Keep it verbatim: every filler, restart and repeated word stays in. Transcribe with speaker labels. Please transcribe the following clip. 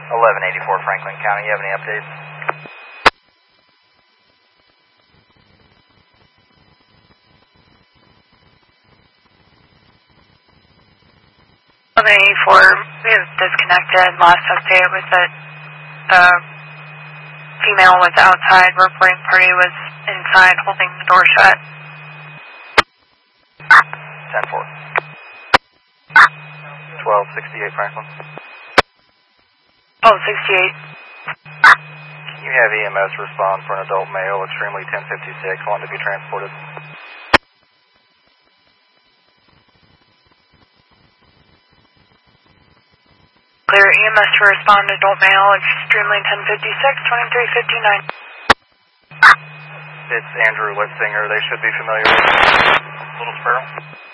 Speaker 1: eleven eighty-four Franklin County, you have any updates?
Speaker 2: eleven eighty-four, we have disconnected. Last update was that the female was outside, reporting party was inside holding the door shut.
Speaker 1: ten four. twelve sixty-eight Franklin.
Speaker 2: Oh, sixty-eight.
Speaker 1: Can you have E M S respond for an adult male, extremely ten fifty-six, wanting to be transported?
Speaker 2: Clear E M S to respond, adult male, extremely ten fifty-six, twenty-three fifty-nine.
Speaker 1: It's Andrew Litzinger. They should be familiar with Little Sparrow.